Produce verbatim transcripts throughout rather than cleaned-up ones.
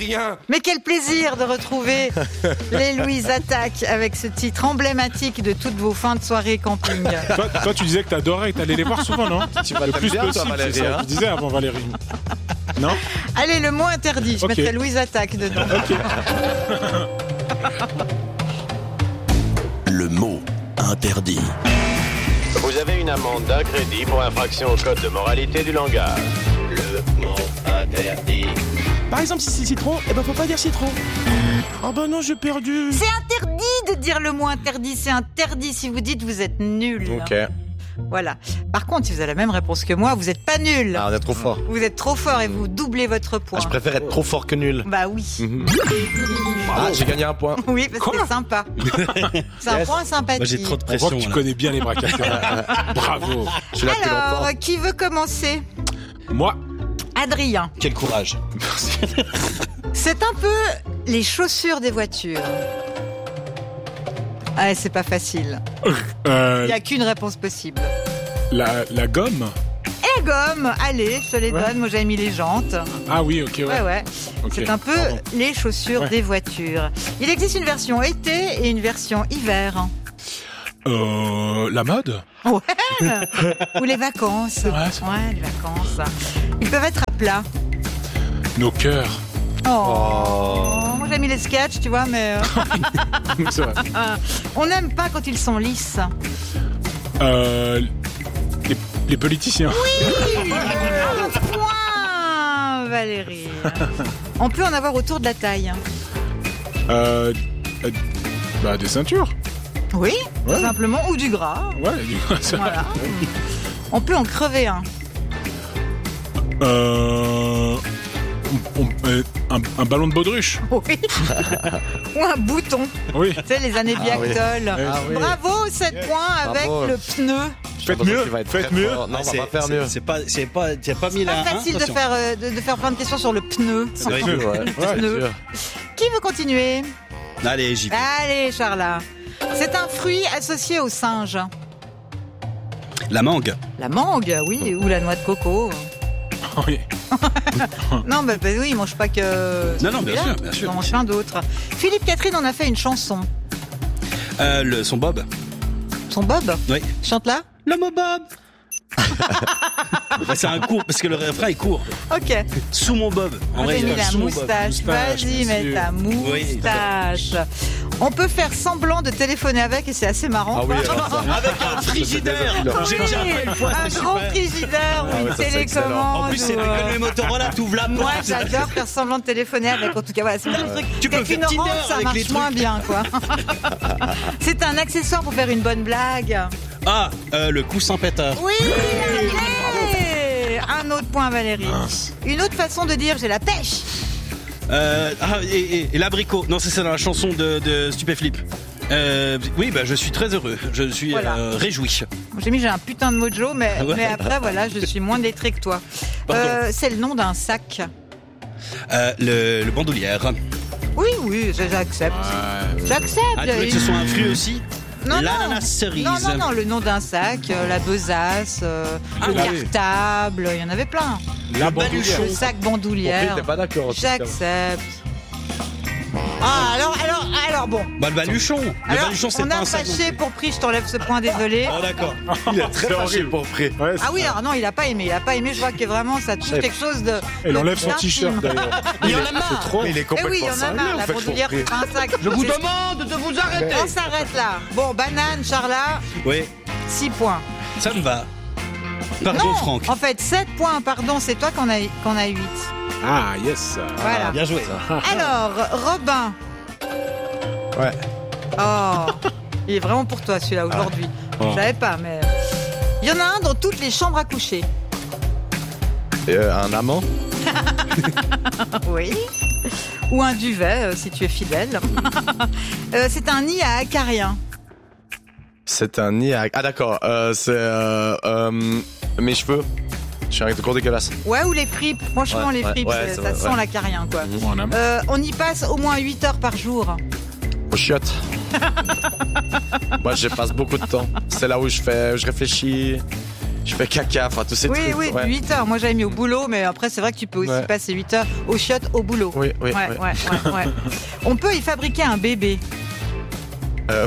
rien. Mais quel plaisir de retrouver les Louise Attaque avec ce titre emblématique de toutes vos fins de soirée camping. Toi, toi tu disais que t'adorais et t'allais les voir souvent, non? Tu vas Le plus bien, possible, toi, c'est Valérie, ça hein. que tu disais avant Valérie. Non? Allez, le mot interdit, je Ok. mettrai Louise Attaque dedans. Ok. Le mot interdit. Vous avez une amende d'un crédit pour infraction au code de moralité du langage. Le mot interdit. Par exemple, si c'est citron, eh ben faut pas dire citron. Ah bah non, j'ai perdu. C'est interdit de dire le mot interdit, c'est interdit si vous dites vous êtes nul. Ok. Voilà. Par contre, si vous avez la même réponse que moi, vous êtes pas nul. Ah, on est trop fort. Vous êtes trop fort et vous doublez votre point. Ah, je préfère être trop fort que nul. Bah oui. Mhm. Ah, j'ai gagné un point. Oui, parce que c'est sympa. C'est un Yes. point sympathique. Moi j'ai trop de On voit pression. que tu là. connais bien les braquages. Bravo. Je suis là depuis Alors, longtemps. qui veut commencer? Moi. Adrien. Quel courage. C'est un peu les chaussures des voitures. Ah, c'est pas facile. Euh, Il n'y a qu'une réponse possible. la, la gomme. Et la gomme, allez, je te les Ouais. donne. Moi, j'avais mis les jantes. Ah oui, ok, ouais. Ouais, ouais. Ok. C'est un peu Pardon. les chaussures Ouais. des voitures. Il existe une version été et une version hiver. Euh, la mode. Ouais. Ou les vacances. C'est vrai, c'est Ouais, les vacances. Ils peuvent être à plat. Nos cœurs. Oh. Moi, j'ai mis les sketchs, tu vois, mais euh, C'est vrai. on n'aime pas quand ils sont lisses. Euh, les, les politiciens. Un point, Valérie. On peut en avoir autour de la taille. Euh, euh, bah, des ceintures. Oui, tout Ouais. simplement, ou du gras. Ouais, du coup, ça- Voilà. On peut en crever un. Euh, on- on- euh, un, un ballon de baudruche. Oui. Ou un bouton. Oui. Tu sais, les années Ah oui. Biactol. Ah oui. Bravo, sept points avec Bravo. le pneu. Faites mieux. Tu vas être Faites très mieux. fort. Non, on va C'est- pas faire c'est- mieux. C'est pas, c'est pas, t'as pas mis Pas la. facile hein, de attention. faire, euh, de, de faire plein de questions sur le pneu. Oui. Dur, ouais. Ouais. Dur. Qui veut continuer? Allez, j'y vais. Allez, Charla. C'est un fruit associé au singe. La mangue. La mangue, oui, ou la noix de coco. Oui. Non, bah, bah oui, ils mangent pas que. Non, non, bien celui-là. sûr, bien sûr. Ils en mangent plein d'autres. Philippe Catherine en a fait une chanson. Euh, le, son Bob. Son Bob. Oui. Chante là. Le mot Bob. Bah, c'est un court, parce que le refrain est court. Ok. Sous mon Bob. En vrai, J'ai mis il y a la sous mon Bob. moustache. Moustache, Vas-y, bien mets sûr. ta moustache. On peut faire semblant de téléphoner avec et c'est assez marrant. Ah oui, alors ça. Avec un frigidaire. J'ai déjà fait une fois, Un c'était grand super. frigidaire ou Ah ouais, une ça, c'est excellent. télécommande. En plus, c'est ou, avec euh, le Motorola, t'ouvres la Moi, porte. j'adore faire semblant de téléphoner avec. En tout cas, voilà, c'est le truc. Tu peux Avec faire une Tinder orange, ça avec marche les trucs. moins bien, quoi. C'est un accessoire pour faire une bonne blague. Ah, euh, le coussin pétard. Oui, allez. Un autre point, Valérie. Mince. Une autre façon de dire j'ai la pêche. Euh, ah, et, et- et l'abricot. Non, c'est ça dans la chanson de, de Stupéflip. Euh, oui, bah, je suis très heureux. Je suis Voilà. euh, réjoui. J'ai mis j'ai un putain de mojo, mais, Ouais. mais après, voilà, je suis moins lettrée que toi. Pardon. Euh, c'est le nom d'un sac. Euh, le, le bandoulière. Oui, oui, je- j'accepte. J'accepte. Ah, tu veux que ce soit un fruit aussi? Non, non. L'ananas cerise. Non, non, non, le nom d'un sac, euh, la besace, euh, Ah, le bah oui. cartable, il y en avait plein. La baluchon. Le sac Bon, bandoulière. t'es pas d'accord. en tout cas. J'accepte. Ah, alors, alors, alors, bon. Bah, le baluchon. Le Alors, baluchon, c'est on pas a un sac. non fâché plus. pour prix, je t'enlève ce point, désolé. Oh, d'accord. Il est très C'est fâché horrible. pour prix. Ouais, c'est Ah oui, ça. alors non, il a pas aimé, il a pas aimé, je vois que vraiment ça touche Chef. quelque chose de... Elle de enlève son d'intime. t-shirt d'ailleurs. Il y en a marre. C'est trop. Mais il est Eh complètement oui, il y en a cinglé, marre, en la fait, bandoulière, pour c'est prix. pas un sac. Je vous C'est- demande de vous arrêter. On s'arrête là. Bon, banane, Charla, Oui, six points. ça me va. Pardon, non, Franck. en fait, sept points, pardon, c'est toi qu'on a, qu'on a huit. Ah, yes. Voilà. Bien joué. Alors, Robin. Ouais. Oh, il est vraiment pour toi celui-là aujourd'hui. Oh. Je savais pas, mais... Il y en a un dans toutes les chambres à coucher. Et, euh, un amant. Oui. Ou un duvet, euh, si tu es fidèle. Euh, c'est un nid à acariens. C'est un nid à... Ah d'accord. Euh, c'est euh, euh, mes cheveux. Je suis un cours dégueulasse. Ouais, ou les fripes. Franchement, Ouais, les ouais, fripes, ouais, c'est- c'est ça vrai, sent ouais. l'acarien, quoi. Mon âme. Euh, on y passe au moins huit heures par jour. Au chiottes. Moi, je passe beaucoup de temps. C'est là où je fais, je réfléchis. je fais caca, enfin tous ces Oui, trucs. oui, ouais. huit heures. Moi, j'avais mis au boulot, mais après, c'est vrai que tu peux aussi Ouais. passer huit heures aux chiottes au boulot. Oui, oui, Ouais, oui. ouais, ouais, ouais. On peut y fabriquer un bébé. Euh,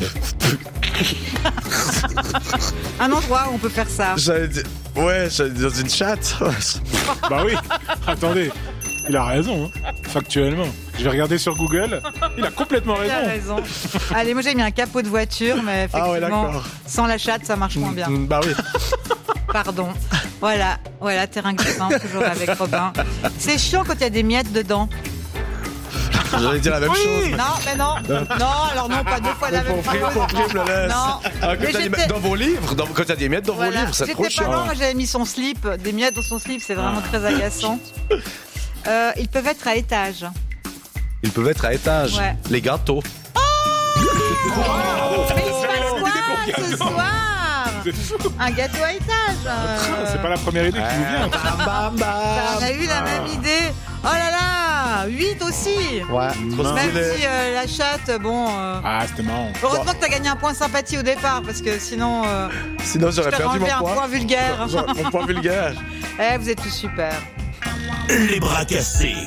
Un endroit où on peut faire ça. j'allais dire, ouais, j'allais dire dans une chatte. Bah oui, attendez, il a raison, hein. Factuellement. Je vais regarder sur Google, il a complètement Tu as raison. raison. Allez, moi, j'ai mis un capot de voiture, mais Ah ouais, effectivement, d'accord. sans la chatte, ça marche moins bien. Mm, Bah oui. Pardon. Voilà, voilà, terrain glissant, toujours avec Robin. C'est chiant quand il y a des miettes dedans. J'allais dire la même chose. Non, mais non. Non, alors non, pas deux fois la même Pour prime, chose. pour prime, le laisse. Non. Ah, quand Mais t'as des j'étais- miettes dans vos livres, dans- quand t'as des miettes dans Voilà. vos livres, c'est trop J'étais pas chiant. loin, moi j'avais mis son slip, des miettes dans son slip, c'est vraiment très agaçant. Euh, ils peuvent être à étage. Ils peuvent être à étage. Ouais. Les gâteaux. Mais il se passe quoi ce soir C'est fou. Un gâteau à étage. euh. C'est pas la première idée qui nous vient. Bam, bam, bam. On a eu la même idée. Oh là là, huit aussi. Ouais, trop Même stylé. si euh, la chatte, bon. euh, Ah, c'était marrant. Heureusement que t'as gagné un point sympathie au départ, parce que sinon, euh, Sinon, je j'aurais t'aurais perdu enlevé mon un point. point vulgaire. Mon point vulgaire. Eh, vous êtes tous super. Les bras cassés.